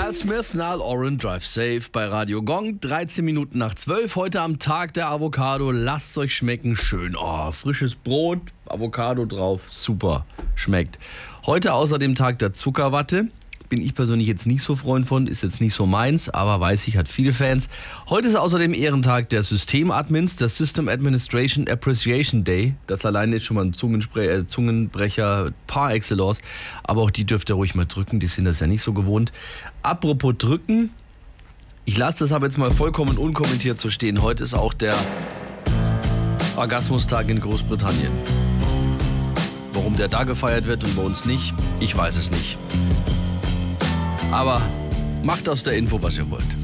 Niall Smith, Niall Oren, Drive Safe bei Radio Gong, 13 Minuten nach 12. Heute am Tag der Avocado. Lasst euch schmecken. Schön. Oh, frisches Brot, Avocado drauf. Super. Schmeckt. Heute außer dem Tag der Zuckerwatte. Bin ich persönlich jetzt nicht so Freund von, ist jetzt nicht so meins, aber weiß ich, hat viele Fans. Heute ist außerdem Ehrentag der Systemadmins, der System Administration Appreciation Day. Das alleine ist schon mal ein Zungenbrecher par excellence. Aber auch die dürft ihr ruhig mal drücken, die sind das ja nicht so gewohnt. Apropos drücken, ich lasse das aber jetzt mal vollkommen unkommentiert so stehen. Heute ist auch der Orgasmustag in Großbritannien. Warum der da gefeiert wird und bei uns nicht, ich weiß es nicht. Aber macht aus der Info, was ihr wollt.